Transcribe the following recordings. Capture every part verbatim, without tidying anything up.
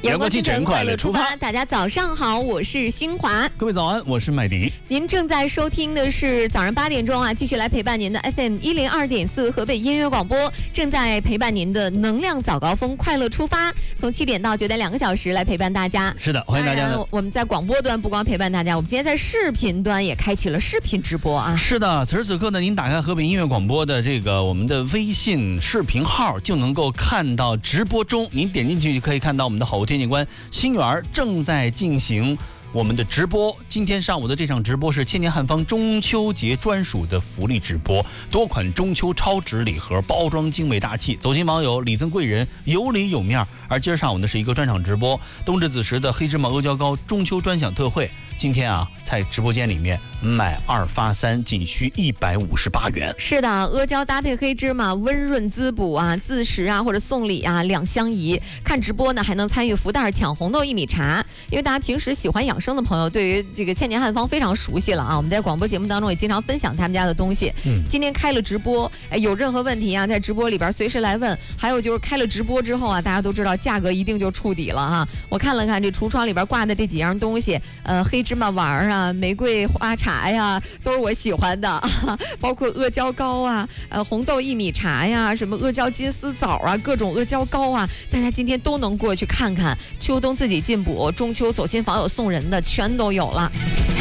阳光清晨，快乐出发。大家早上好，我是新华。 各位早安，我是麦迪。 您正在收听的是早上八点钟啊，继续来陪伴您的 F M 一零二点四河北音乐广播，正在陪伴您的能量早高峰，快乐出发。从七点到九点两个小时来陪伴大家。 是的，欢迎大家呢。 我们在广播端不光陪伴大家，我们今天在视频端也开启了视频直播啊。 是的，此时此刻呢，您打开河北音乐广播的这个我们的微信视频号，就能够看到直播中，您点进去就可以看到我们的好物天气官心源正在进行我们的直播。今天上午的这场直播是千年汉方中秋节专属的福利直播，多款中秋超值礼盒，包装精美大气，走亲网友礼赠贵人，有礼有面。而今儿上午呢是一个专场直播，冬至子时的黑芝麻阿胶糕中秋专享特惠。今天啊，在直播间里面买二发三，仅需一百五十八元。 是的，阿胶搭配黑芝麻，温润滋补啊，自食啊或者送礼啊，两相宜。看直播呢，还能参与福袋抢红豆薏米茶。因为大家平时喜欢养生的朋友，对于这个千年汉方非常熟悉了啊。我们在广播节目当中也经常分享他们家的东西。嗯，今天开了直播，哎，有任何问题啊，在直播里边随时来问。还有就是开了直播之后啊，大家都知道价格一定就触底了哈。我看了看这橱窗里边挂的这几样东西，呃，黑芝麻丸啊，玫瑰花茶呀，都是我喜欢的，包括阿胶糕啊，呃，红豆薏米茶呀，什么阿胶金丝枣啊，各种阿胶糕啊，大家今天都能过去看看。秋冬自己进补，中秋走亲访友送人的全都有了。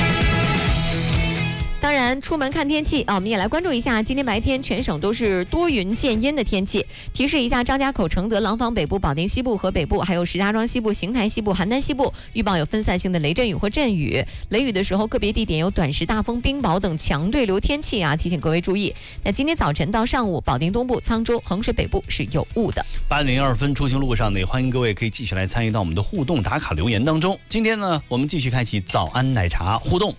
当然，出门看天气啊，我们也来关注一下。今天白天全省都是多云见阴的天气。提示一下，张家口、承德、廊坊北部、保定西部和北部，还有石家庄西部、邢台西部、邯郸西部，预报有分散性的雷阵雨或阵雨。雷雨的时候，个别地点有短时大风、冰雹等强对流天气啊，提醒各位注意。那今天早晨到上午，保定东部、沧州、衡水北部是有雾的。 八点零二分，出行路上呢，也欢迎各位可以继续来参与到我们的互动打卡留言当中。今天呢，我们继续开启早安奶茶互动。